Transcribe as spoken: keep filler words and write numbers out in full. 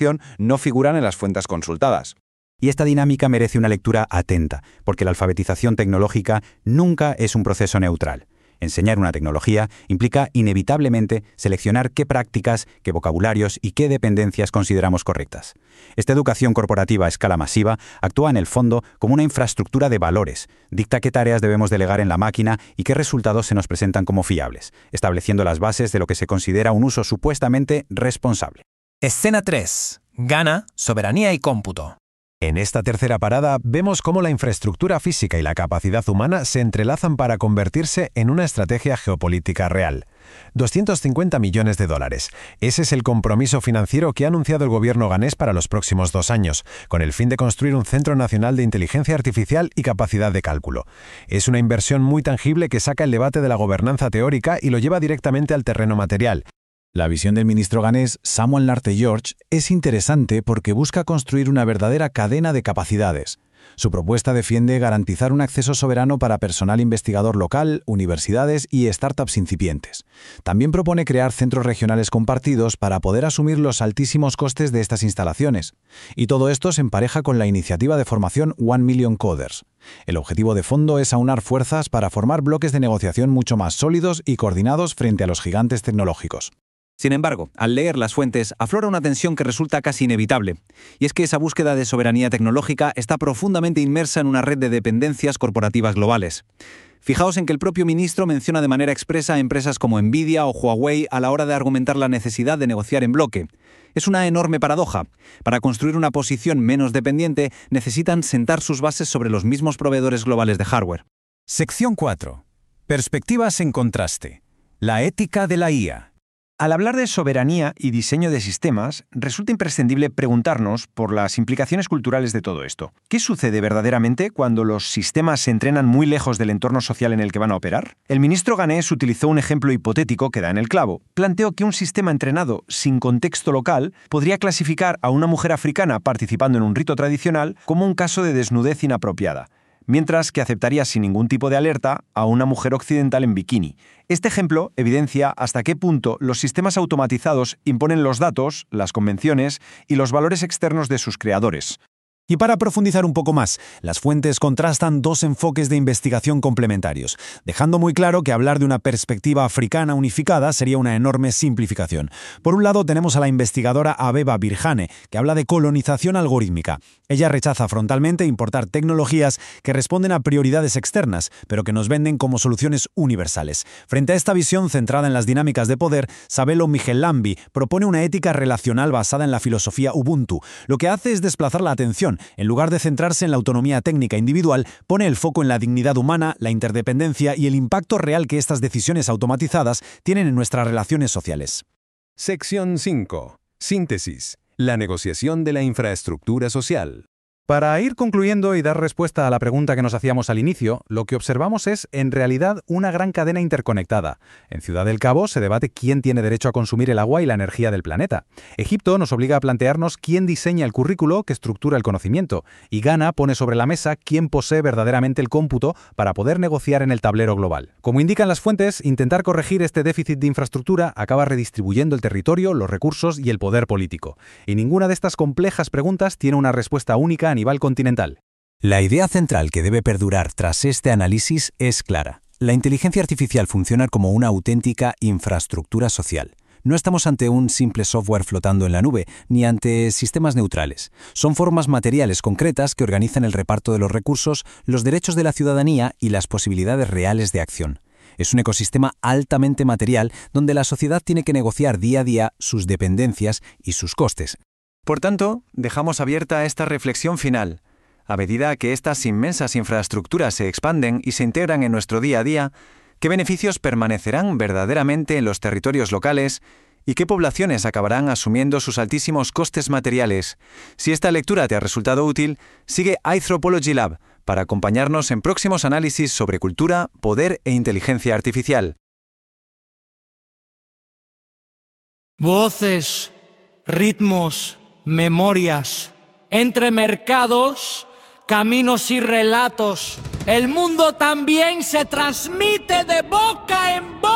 información no figuran en las fuentes consultadas. Y esta dinámica merece una lectura atenta, porque la alfabetización tecnológica nunca es un proceso neutral. Enseñar una tecnología implica inevitablemente seleccionar qué prácticas, qué vocabularios y qué dependencias consideramos correctas. Esta educación corporativa a escala masiva actúa en el fondo como una infraestructura de valores, dicta qué tareas debemos delegar en la máquina y qué resultados se nos presentan como fiables, estableciendo las bases de lo que se considera un uso supuestamente responsable. Escena tres. Gana, soberanía y cómputo. En esta tercera parada vemos cómo la infraestructura física y la capacidad humana se entrelazan para convertirse en una estrategia geopolítica real. doscientos cincuenta millones de dólares. Ese es el compromiso financiero que ha anunciado el gobierno ganés para los próximos dos años, con el fin de construir un Centro Nacional de Inteligencia Artificial y Capacidad de Cálculo. Es una inversión muy tangible que saca el debate de la gobernanza teórica y lo lleva directamente al terreno material. La visión del ministro ganés Samuel Larte-George es interesante porque busca construir una verdadera cadena de capacidades. Su propuesta defiende garantizar un acceso soberano para personal investigador local, universidades y startups incipientes. También propone crear centros regionales compartidos para poder asumir los altísimos costes de estas instalaciones. Y todo esto se empareja con la iniciativa de formación One Million Coders. El objetivo de fondo es aunar fuerzas para formar bloques de negociación mucho más sólidos y coordinados frente a los gigantes tecnológicos. Sin embargo, al leer las fuentes, aflora una tensión que resulta casi inevitable, y es que esa búsqueda de soberanía tecnológica está profundamente inmersa en una red de dependencias corporativas globales. Fijaos en que el propio ministro menciona de manera expresa a empresas como Nvidia o Huawei a la hora de argumentar la necesidad de negociar en bloque. Es una enorme paradoja. Para construir una posición menos dependiente, necesitan sentar sus bases sobre los mismos proveedores globales de hardware. Sección cuatro. Perspectivas en contraste. La ética de la I A. Al hablar de soberanía y diseño de sistemas, resulta imprescindible preguntarnos por las implicaciones culturales de todo esto. ¿Qué sucede verdaderamente cuando los sistemas se entrenan muy lejos del entorno social en el que van a operar? El ministro ganés utilizó un ejemplo hipotético que da en el clavo. Planteó que un sistema entrenado sin contexto local podría clasificar a una mujer africana participando en un rito tradicional como un caso de desnudez inapropiada, mientras que aceptaría sin ningún tipo de alerta a una mujer occidental en bikini. Este ejemplo evidencia hasta qué punto los sistemas automatizados imponen los datos, las convenciones y los valores externos de sus creadores. Y para profundizar un poco más, las fuentes contrastan dos enfoques de investigación complementarios, dejando muy claro que hablar de una perspectiva africana unificada sería una enorme simplificación. Por un lado tenemos a la investigadora Abeba Birhane, que habla de colonización algorítmica. Ella rechaza frontalmente importar tecnologías que responden a prioridades externas, pero que nos venden como soluciones universales. Frente a esta visión centrada en las dinámicas de poder, Sabelo Michelambi propone una ética relacional basada en la filosofía Ubuntu. Lo que hace es desplazar la atención. En lugar de centrarse en la autonomía técnica individual, pone el foco en la dignidad humana, la interdependencia y el impacto real que estas decisiones automatizadas tienen en nuestras relaciones sociales. Sección cinco. Síntesis. La negociación de la infraestructura social. Para ir concluyendo y dar respuesta a la pregunta que nos hacíamos al inicio, lo que observamos es, en realidad, una gran cadena interconectada. En Ciudad del Cabo se debate quién tiene derecho a consumir el agua y la energía del planeta. Egipto nos obliga a plantearnos quién diseña el currículo que estructura el conocimiento. Y Ghana pone sobre la mesa quién posee verdaderamente el cómputo para poder negociar en el tablero global. Como indican las fuentes, intentar corregir este déficit de infraestructura acaba redistribuyendo el territorio, los recursos y el poder político. Y ninguna de estas complejas preguntas tiene una respuesta única a nivel continental. La idea central que debe perdurar tras este análisis es clara. La inteligencia artificial funciona como una auténtica infraestructura social. No estamos ante un simple software flotando en la nube, ni ante sistemas neutrales. Son formas materiales concretas que organizan el reparto de los recursos, los derechos de la ciudadanía y las posibilidades reales de acción. Es un ecosistema altamente material donde la sociedad tiene que negociar día a día sus dependencias y sus costes. Por tanto, dejamos abierta esta reflexión final. A medida que estas inmensas infraestructuras se expanden y se integran en nuestro día a día, ¿qué beneficios permanecerán verdaderamente en los territorios locales y qué poblaciones acabarán asumiendo sus altísimos costes materiales? Si esta lectura te ha resultado útil, sigue Anthropology Lab para acompañarnos en próximos análisis sobre cultura, poder e inteligencia artificial. Voces, ritmos, memorias, entre mercados, caminos y relatos. El mundo también se transmite de boca en boca.